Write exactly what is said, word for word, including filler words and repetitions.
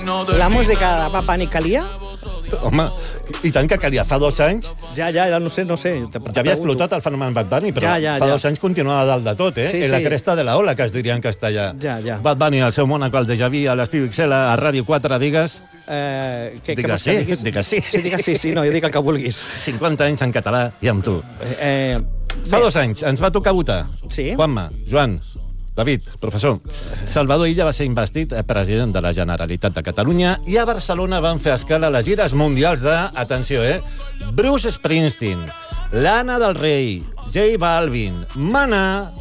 La música de Bad Bunny calia? Home, i tant que calia. Fa dos anys Ja, ja, ja no sé, no sé. Te- te ja havia pregunto. explotat el fenomen Bad Bunny, però Ja, ja, fa ja. dos anys continuava dalt de tot, eh? Sí, En la sí. cresta de la ola, que es diria en castellà. Ja, ja. Bad Bunny, al seu Mónaco, al Déjà Vu, a l'estiu X L, a Ràdio quatre, digues... Eh, què, Digue què vols sí, que diguis? digue sí. Sí, digue sí, sí, no, jo dic el que vulguis. cinquanta anys en català i amb tu. Eh, Fa dos anys ens va tocar votar. Sí. Juanma, Joan, David, professor. Salvador Illa va ser investit president de la Generalitat de Catalunya i a Barcelona van fer escala les gires mundials de, atenció, eh, Bruce Springsteen, Lana del Rei, J Balvin, Maná,